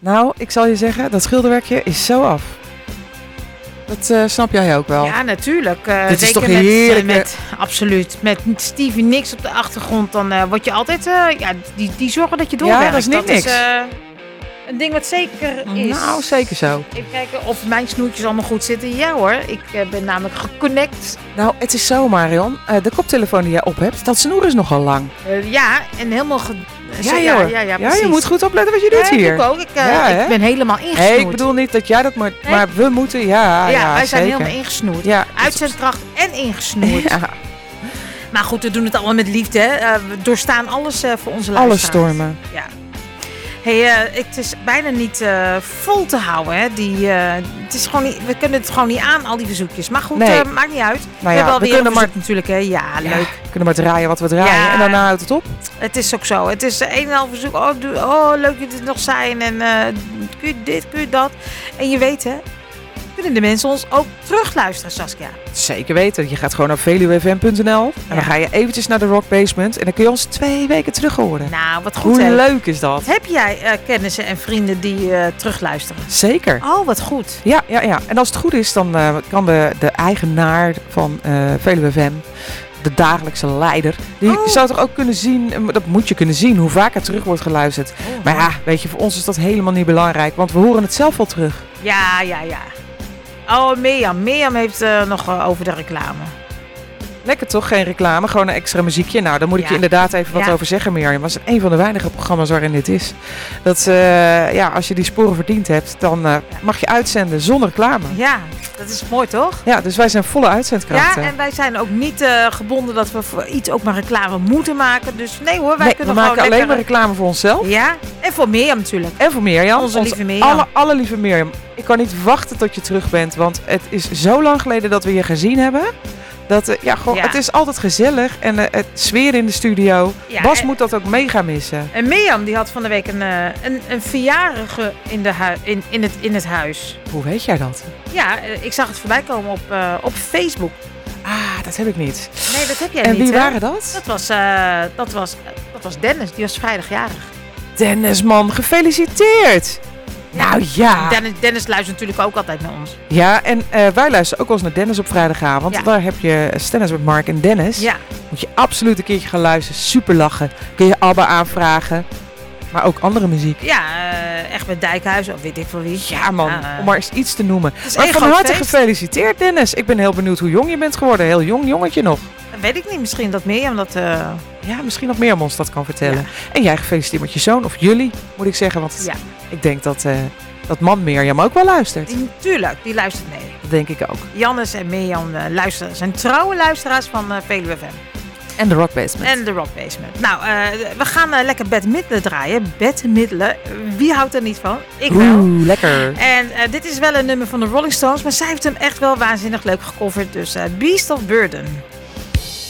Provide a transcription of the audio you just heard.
Nou, ik zal je zeggen, dat schilderwerkje is zo af. Dat snap jij ook wel. Ja, natuurlijk. Dit is zeker toch heerlijk. Absoluut. Met Stevie Nicks op de achtergrond, dan word je altijd... die zorgen dat je doorwerkt. Ja, dat is niet niks. Is een ding wat zeker is. Nou, zeker zo. Even kijken of mijn snoertjes allemaal goed zitten. Ja hoor, ik ben namelijk geconnect. Nou, het is zo, Marion. De koptelefoon die jij op hebt, dat snoer is nogal lang. Ja, en helemaal... Ja, precies. je moet goed opletten wat je doet hier. Ik ook. Ik ben helemaal ingesnoerd. Hey, ik bedoel niet dat jij dat maar we moeten, ja, wij zijn zeker. helemaal ingesnoerd. Ja, Uitzendkracht en ingesnoerd. Ja. Maar goed, we doen het allemaal met liefde. Hè. We doorstaan alles voor onze luisteraars. Alle stormen. Ja. Hey, het is bijna niet vol te houden. Hè. Het is gewoon niet, we kunnen het gewoon niet aan, al die verzoekjes. Maar goed, Nee. Maakt niet uit. Nou we hebben alweer een verzoek natuurlijk. Hè. Ja, leuk. We kunnen maar draaien wat we draaien Ja. en daarna houdt het op. Het is ook zo. Het is een en al verzoek. Leuk dat het nog zijn. En kun je dit, kun je dat. En je weet, hè, kunnen de mensen ons ook terugluisteren, Saskia. Zeker weten. Je gaat gewoon naar veluwefm.nl en dan ga je eventjes naar de Rock Basement en dan kun je ons 2 weken terug horen. Nou, wat goed. Hoe hè. leuk is dat? Heb jij kennissen en vrienden die terugluisteren? Zeker. Oh, wat goed. Ja. En als het goed is, dan kan de eigenaar van Veluwe FM, de dagelijkse leider, die zou toch ook kunnen zien, dat moet je kunnen zien, hoe vaak er terug wordt geluisterd. Maar ja, weet je, voor ons is dat helemaal niet belangrijk, want we horen het zelf wel terug. Ja. Oh, Mirjam heeft nog over de reclame. Lekker toch? Geen reclame, gewoon een extra muziekje. Nou, daar moet ik je inderdaad even wat over zeggen, Mirjam. Dat is een van de weinige programma's waarin dit is. Dat als je die sporen verdiend hebt, dan mag je uitzenden zonder reclame. Ja, dat is mooi toch? Ja, dus wij zijn volle uitzendkrachten. Ja, en wij zijn ook niet gebonden dat we voor iets ook maar reclame moeten maken. Dus nee hoor, wij kunnen we gewoon maken alleen maar reclame voor onszelf. Ja, en voor Mirjam natuurlijk. En voor Mirjam. Onze lieve Mirjam. Alle lieve Mirjam. Ik kan niet wachten tot je terug bent, want het is zo lang geleden dat we je gezien hebben. Het is altijd gezellig en het sfeer in de studio. Ja, Bas moet dat ook mega missen. En Mirjam die had van de week een verjarige in het huis. Hoe weet jij dat? Ja, ik zag het voorbij komen op Facebook. Ah, dat heb ik niet. Nee, dat heb jij niet. niet. En wie hè? waren dat? Dat was Dennis, die was vrijdag jarig. Dennis, man, gefeliciteerd! Nou ja. Dennis luistert natuurlijk ook altijd naar ons. Ja, en wij luisteren ook wel eens naar Dennis op vrijdagavond. Ja. Daar heb je Stennis met Mark en Dennis. Ja. Moet je absoluut een keertje gaan luisteren. Super lachen. Kun je ABBA aanvragen. Maar ook andere muziek. Ja, echt met Dijkhuizen of weet ik veel wie. Ja man, om maar eens iets te noemen. Maar van harte gefeliciteerd, Dennis. Ik ben heel benieuwd hoe jong je bent geworden. Heel jong jongetje nog. Dat weet ik niet. Misschien dat Mirjam dat... Ja, misschien nog meer ons dat kan vertellen. Ja. En jij gefeliciteerd met je zoon. Of jullie, moet ik zeggen. Want ik denk dat man Mirjam ook wel luistert. Tuurlijk, die luistert mee. Dat denk ik ook. Jannes en Mirjam zijn trouwe luisteraars van Veluwe FM. En de Rock Basement. Nou, we gaan lekker Bette Midler draaien. Bette Midler, wie houdt er niet van? Ik wel. Oeh, lekker. En dit is wel een nummer van de Rolling Stones, maar zij heeft hem echt wel waanzinnig leuk gecoverd. Dus Beast of Burden.